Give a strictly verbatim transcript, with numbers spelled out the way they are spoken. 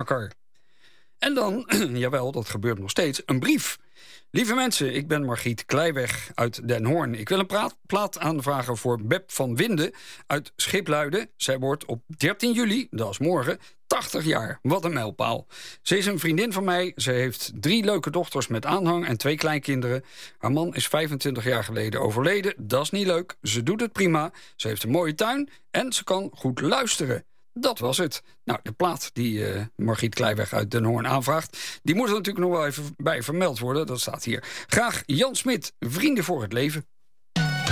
wakker. En dan, jawel, dat gebeurt nog steeds, een brief. Lieve mensen, ik ben Margriet Kleiweg uit Den Hoorn. Ik wil een praat, plaat aanvragen voor Beb van Winden uit Schipluiden. Zij wordt op dertien juli, dat is morgen, tachtig jaar. Wat een mijlpaal. Ze is een vriendin van mij. Ze heeft drie leuke dochters met aanhang en twee kleinkinderen. Haar man is vijfentwintig jaar geleden overleden. Dat is niet leuk. Ze doet het prima. Ze heeft een mooie tuin en ze kan goed luisteren. Dat was het. Nou, de plaat die uh, Margriet Kleiweg uit Den Hoorn aanvraagt, die moet er natuurlijk nog wel even bij vermeld worden. Dat staat hier. Graag Jan Smit, Vrienden voor het Leven.